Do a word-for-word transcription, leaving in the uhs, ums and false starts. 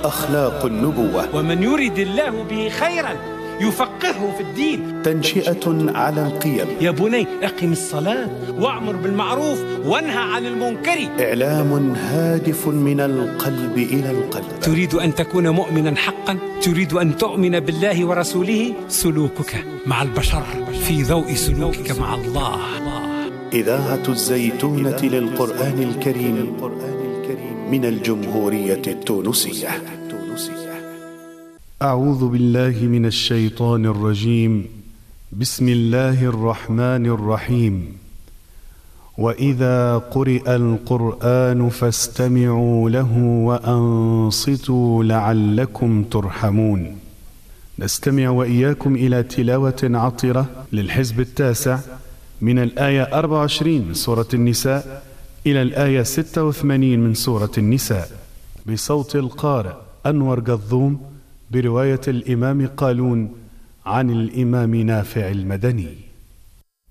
أخلاق النبوة. ومن يرد الله به خيرا يفقهه في الدين. تنشئة على القيم. يا بني أقم الصلاة وأعمر بالمعروف وانهى عن المنكر. إعلام هادف من القلب إلى القلب. تريد أن تكون مؤمنا حقا؟ تريد أن تؤمن بالله ورسوله؟ سلوكك مع البشر في ضوء سلوكك مع الله. إذاعة الزيتونة للقرآن الكريم من الجمهورية التونسية. أعوذ بالله من الشيطان الرجيم. بسم الله الرحمن الرحيم. وإذا قرئ القرآن فاستمعوا له وأنصتوا لعلكم ترحمون. نستمع وإياكم إلى تلاوة عطرة للحزب التاسع من الآية أربعة وعشرين من سورة النساء إلى الآية ستة وثمانين من سورة النساء بصوت القارئ أنور قضوم برواية الإمام قالون عن الإمام نافع المدني.